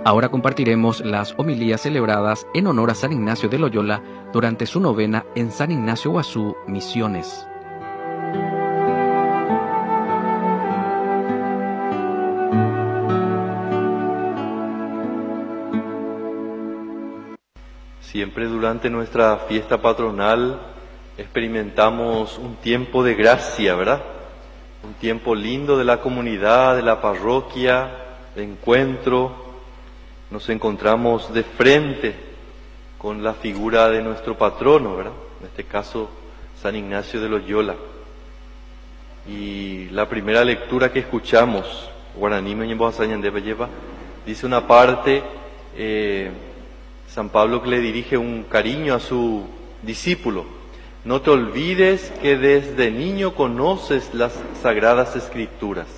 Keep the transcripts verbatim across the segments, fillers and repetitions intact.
Ahora compartiremos las homilías celebradas en honor a San Ignacio de Loyola durante su novena en San Ignacio Guazú, Misiones. Siempre durante nuestra fiesta patronal experimentamos un tiempo de gracia, ¿verdad? Un tiempo lindo de la comunidad, de la parroquia, de encuentro. Nos encontramos de frente con la figura de nuestro patrono, ¿verdad? En este caso, San Ignacio de Loyola. Y la primera lectura que escuchamos, Guaraní lleva, dice una parte, eh, San Pablo que le dirige un cariño a su discípulo. No te olvides que desde niño conoces las Sagradas Escrituras.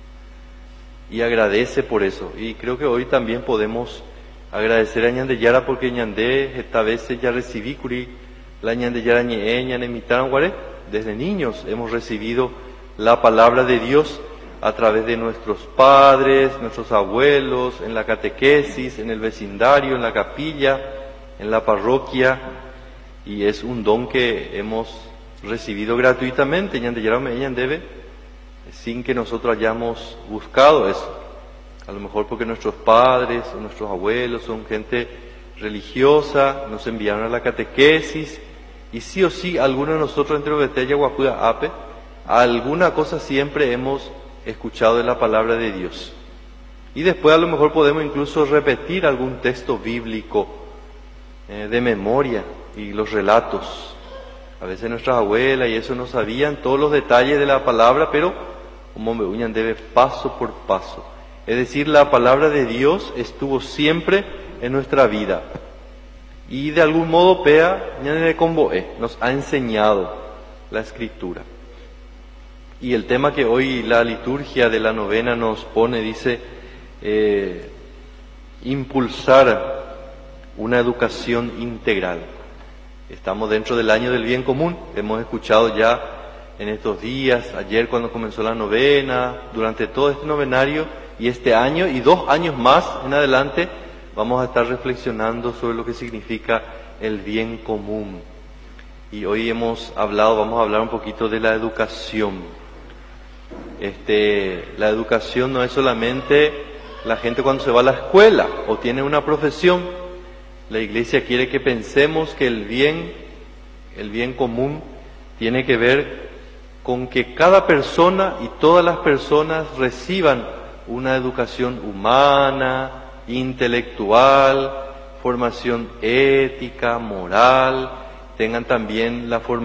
Y agradece por eso. Y creo que hoy también podemos agradecer a Ñande Yara porque Ñande esta vez ya recibí curi la Ñande Yara ñe ñane mitaran guare. Desde niños hemos recibido la palabra de Dios a través de nuestros padres, nuestros abuelos, en la catequesis, en el vecindario, en la capilla, en la parroquia. Y es un don que hemos recibido gratuitamente. Ñande Yara me debe sin que nosotros hayamos buscado eso. A lo mejor porque nuestros padres o nuestros abuelos son gente religiosa, nos enviaron a la catequesis, y sí o sí, algunos de nosotros entre Betella, Guapuda, Ape, alguna cosa siempre hemos escuchado de la palabra de Dios. Y después a lo mejor podemos incluso repetir algún texto bíblico eh, de memoria y los relatos. A veces nuestras abuelas y eso no sabían todos los detalles de la palabra, pero como me uñan debe paso por paso. Es decir, la palabra de Dios estuvo siempre en nuestra vida. Y de algún modo, Pea, nos ha enseñado la Escritura. Y el tema que hoy la liturgia de la novena nos pone, dice, eh, impulsar una educación integral. Estamos dentro del año del bien común, hemos escuchado ya en estos días, ayer cuando comenzó la novena, durante todo este novenario y este año y dos años más en adelante, vamos a estar reflexionando sobre lo que significa el bien común. Y hoy hemos hablado, vamos a hablar un poquito de la educación. Este, la educación no es solamente la gente cuando se va a la escuela o tiene una profesión. La Iglesia quiere que pensemos que el bien, el bien común tiene que ver con que cada persona y todas las personas reciban una educación humana, intelectual, formación ética, moral, tengan también la formación